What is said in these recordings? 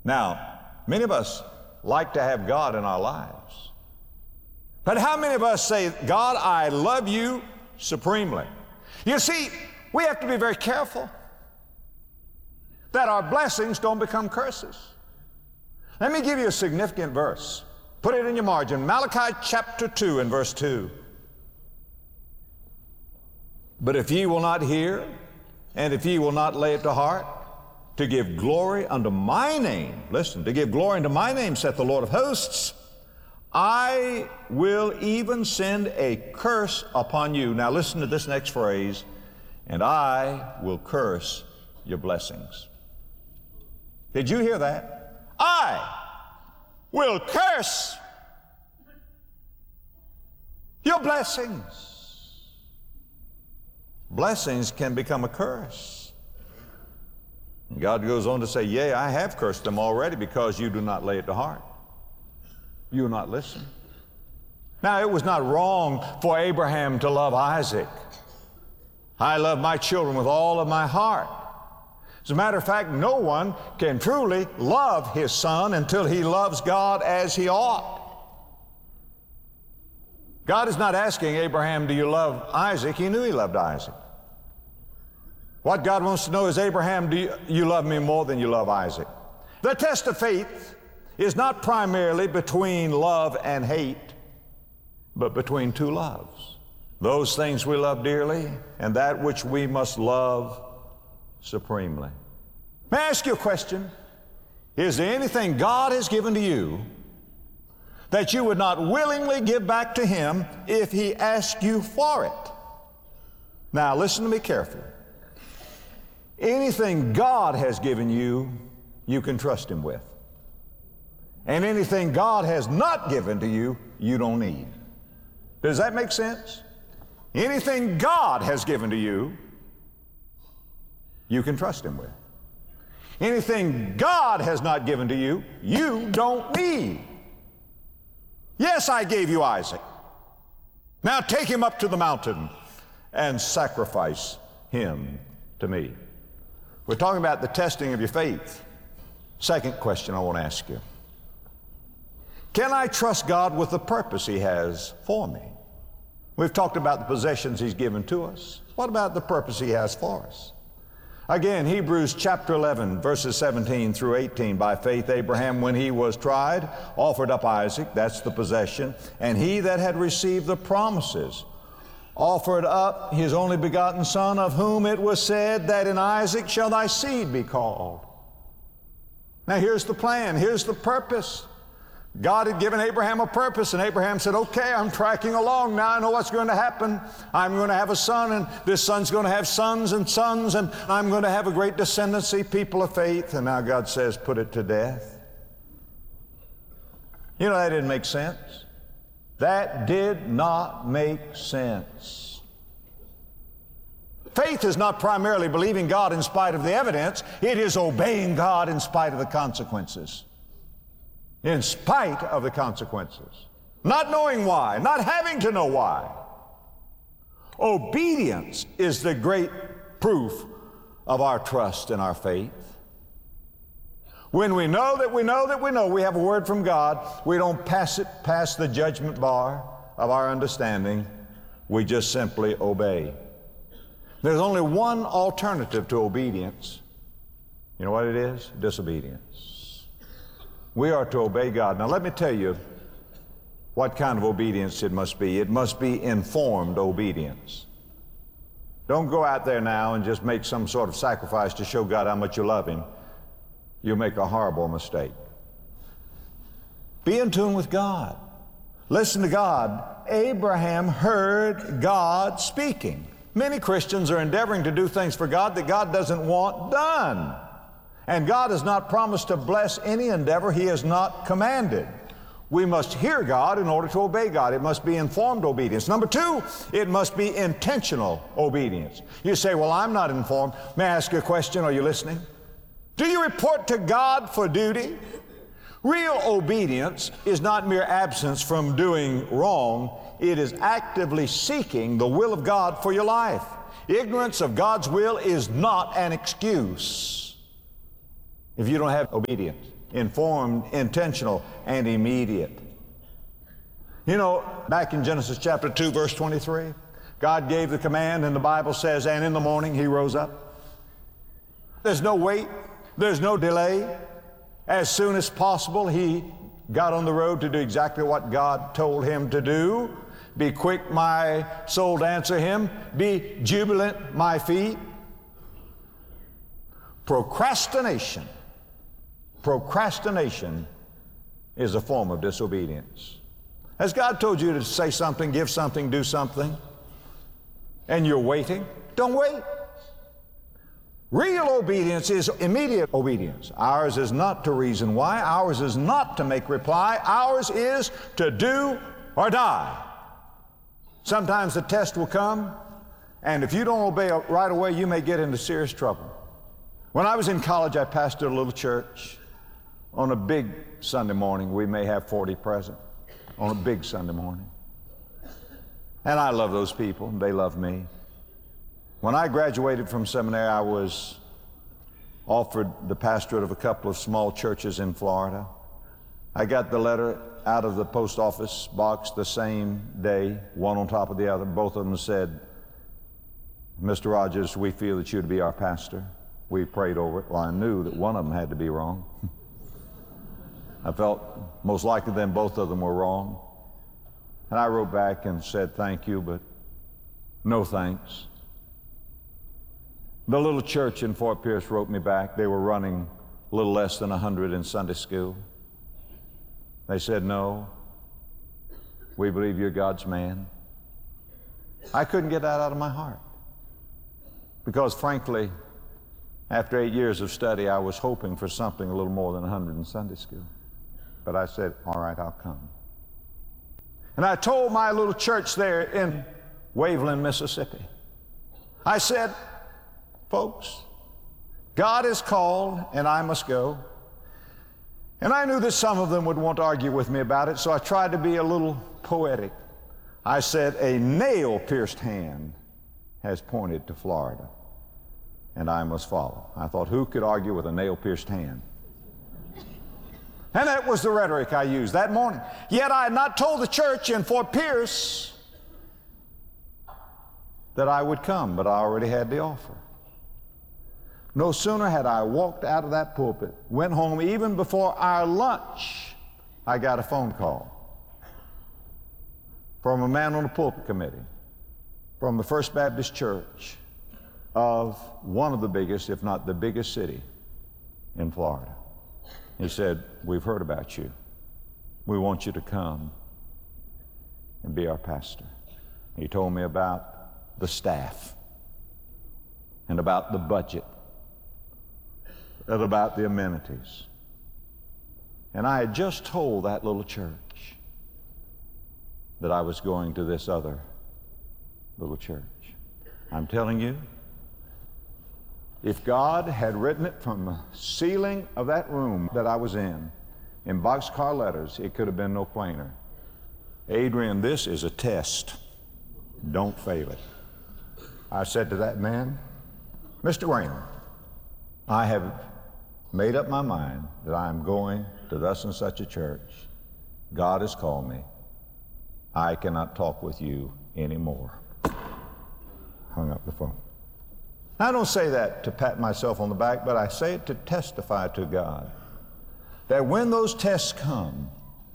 Now, many of us like to have God in our lives. But how many of us say, God, I love you supremely? You see, we have to be very careful that our blessings don't become curses. Let me give you a significant verse. Put it in your margin. Malachi chapter 2 and verse 2. But if ye will not hear, and if ye will not lay it to heart, to give glory unto my name, listen, to give glory unto my name, saith the Lord of hosts, I will even send a curse upon you. Now listen to this next phrase, and I will curse your blessings. Did you hear that? I will curse your blessings. Blessings can become a curse. And God goes on to say, yea, I have cursed them already because you do not lay it to heart. You will not listen. Now, it was not wrong for Abraham to love Isaac. I love my children with all of my heart. As a matter of fact, no one can truly love his son until he loves God as he ought. God is not asking Abraham, do you love Isaac? He knew he loved Isaac. What God wants to know is, Abraham, do you love me more than you love Isaac? The test of faith is not primarily between love and hate, but between two loves. Those things we love dearly and that which we must love supremely. May I ask you a question? Is there anything God has given to you that you would not willingly give back to Him if He asked you for it? Now listen to me carefully. Anything God has given you, you can trust Him with. And anything God has not given to you, you don't need. Does that make sense? Anything God has given to you, you can trust Him with. Anything God has not given to you, you don't need. Yes, I gave you Isaac. Now take him up to the mountain and sacrifice him to me. We're talking about the testing of your faith. Second question I want to ask you. Can I trust God with the purpose He has for me? We've talked about the possessions He's given to us. What about the purpose He has for us? Again, Hebrews chapter 11, verses 17 through 18. By faith Abraham, when he was tried, offered up Isaac, that's the possession, and he that had received the promises offered up his only begotten Son, of whom it was said that in Isaac shall thy seed be called. Now here's the plan, here's the purpose. God had given Abraham a purpose, and Abraham said, okay, I'm tracking along now. I know what's going to happen. I'm going to have a son, and this son's going to have sons, and I'm going to have a great descendancy, people of faith. And now God says, put it to death. You know, that didn't make sense. That did not make sense. Faith is not primarily believing God in spite of the evidence. It is obeying God in spite of the consequences. In spite of the consequences. Not knowing why, not having to know why. Obedience is the great proof of our trust and our faith. When we know that we know that we know we have a word from God, we don't pass it past the judgment bar of our understanding. We just simply obey. There's only one alternative to obedience. You know what it is? Disobedience. We are to obey God. Now let me tell you what kind of obedience it must be. It must be informed obedience. Don't go out there now and just make some sort of sacrifice to show God how much you love Him. You'll make a horrible mistake. Be in tune with God. Listen to God. Abraham heard God speaking. Many Christians are endeavoring to do things for God that God doesn't want done. And God has not promised to bless any endeavor He has not commanded. We must hear God in order to obey God. It must be informed obedience. Number two, it must be intentional obedience. You say, well, I'm not informed. May I ask you a question? Are you listening? Do you report to God for duty? Real obedience is not mere absence from doing wrong. It is actively seeking the will of God for your life. Ignorance of God's will is not an excuse if you don't have obedience. informed, intentional, and immediate. You know, back in Genesis chapter 2, verse 23, God gave the command, and the Bible says, and in the morning he rose up. There's no wait. There's no delay. As soon as possible, he got on the road to do exactly what God told him to do. Be quick, my soul, to answer him. Be jubilant, my feet. Procrastination is a form of disobedience. Has God told you to say something, give something, do something, and you're waiting? Don't wait. Real obedience is immediate obedience. Ours is not to reason why. Ours is not to make reply. Ours is to do or die. Sometimes the test will come, and if you don't obey right away, you may get into serious trouble. When I was in college, I pastored a little church. On a big Sunday morning, we may have 40 present. On a big Sunday morning. And I love those people, and they love me. When I graduated from seminary, I was offered the pastorate of a couple of small churches in Florida. I got the letter out of the post office box the same day, one on top of the other. Both of them said, Mr. Rogers, we feel that you to be our pastor. We prayed over it. Well, I knew that one of them had to be wrong. I felt most likely then both of them were wrong. And I wrote back and said, thank you, but no thanks. The little church in Fort Pierce wrote me back. They were running a little less than 100 in Sunday school. They said, no, we believe you're God's man. I couldn't get that out of my heart. Because frankly, after 8 years of study, I was hoping for something a little more than 100 in Sunday school. But I said, all right, I'll come. And I told my little church there in Waveland, Mississippi, I said, folks, God is called and I must go. And I knew that some of them would want to argue with me about it, so I tried to be a little poetic. I said, a nail-pierced hand has pointed to Florida, and I must follow. I thought, who could argue with a nail-pierced hand? And that was the rhetoric I used that morning. Yet I had not told the church in Fort Pierce that I would come, but I already had the offer. No sooner had I walked out of that pulpit, went home, even before our lunch, I got a phone call from a man on the pulpit committee from the First Baptist Church of one of the biggest, if not the biggest city in Florida. He said, we've heard about you. We want you to come and be our pastor. He told me about the staff and about the budget and about the amenities. And I had just told that little church that I was going to this other little church. I'm telling you, if God had written it from the ceiling of that room that I was in boxcar letters, it could have been no plainer. Adrian, this is a test. Don't fail it. I said to that man, Mr. Raymond, I have made up my mind that I am going to thus and such a church. God has called me. I cannot talk with you anymore. Hung up the phone. I don't say that to pat myself on the back, but I say it to testify to God that when those tests come,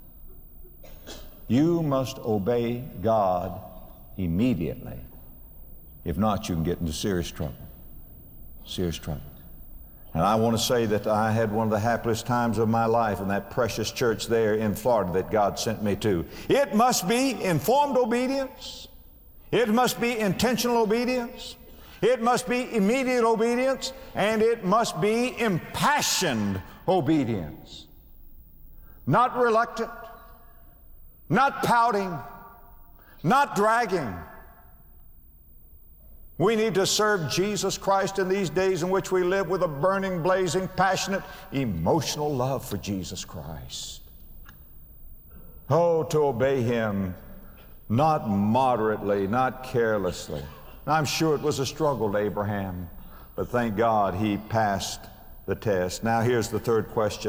you must obey God immediately. If not, you can get into serious trouble. Serious trouble. And I want to say that I had one of the happiest times of my life in that precious church there in Florida that God sent me to. It must be informed obedience. It must be intentional obedience. It must be immediate obedience, and it must be impassioned obedience. Not reluctant, not pouting, not dragging. We need to serve Jesus Christ in these days in which we live with a burning, blazing, passionate, emotional love for Jesus Christ. Oh, to obey Him, not moderately, not carelessly. I'm sure it was a struggle to Abraham, but thank God he passed the test. Now here's the third question.